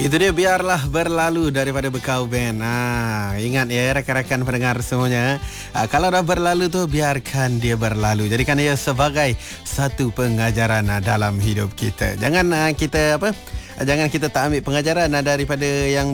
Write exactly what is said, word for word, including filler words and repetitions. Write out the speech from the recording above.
Itu dia Biarlah Berlalu daripada Bekau Band. Ah, ingat ya rakan-rakan pendengar semuanya. Ah, kalau dah berlalu tu biarkan dia berlalu. Jadikan ia sebagai satu pengajaran ah, dalam hidup kita. Jangan ah, kita apa? Ah, jangan kita tak ambil pengajaran ah, daripada yang